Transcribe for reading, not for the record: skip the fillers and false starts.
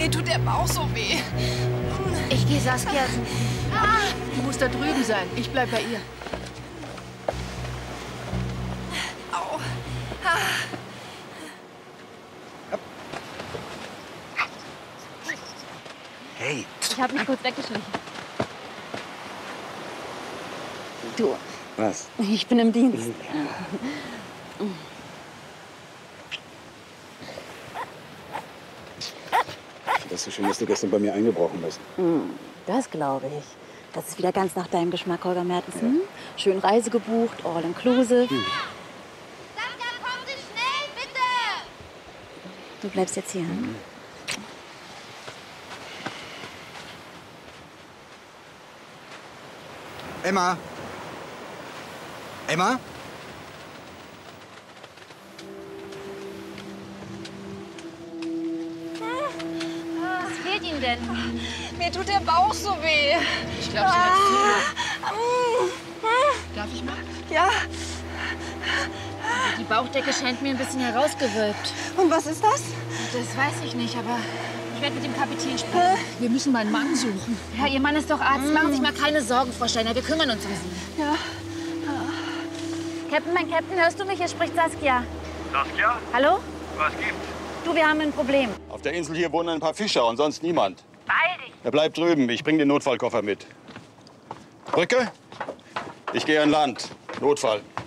Mir tut der Bauch so weh. Ich gehe Saskia suchen. Du musst da drüben sein. Ich bleib bei ihr. Au. Hey. Ich habe mich kurz weggeschlichen. Du, Was? ich bin im Dienst. Das ist so schön, dass du gestern bei mir eingebrochen bist. Das glaube ich. Das ist wieder ganz nach deinem Geschmack, Holger Mertens. Schön Reise gebucht, all inclusive. Saskia, kommen Sie schnell, bitte! Du bleibst jetzt hier. Emma! Emma? Was fehlt Ihnen denn? Mir tut der Bauch so weh. Ich glaube, sie hat Fieber. Darf ich mal? Ja, Die Bauchdecke scheint mir ein bisschen herausgewölbt. und was ist das? Das weiß ich nicht, aber ich werde mit dem Kapitän sprechen. Wir müssen meinen Mann suchen. Ja, Ihr Mann ist doch Arzt. Machen Sie sich mal keine Sorgen, Frau Steiner. Wir kümmern uns um Sie. Ja. Captain, mein Captain, hörst du mich? Hier spricht Saskia. Saskia, Hallo? was gibt's? Du, wir haben ein Problem. Auf der Insel hier wohnen ein paar Fischer und sonst niemand. Beeil dich. Er bleibt drüben. Ich bringe den Notfallkoffer mit. Brücke? Ich gehe an Land. Notfall.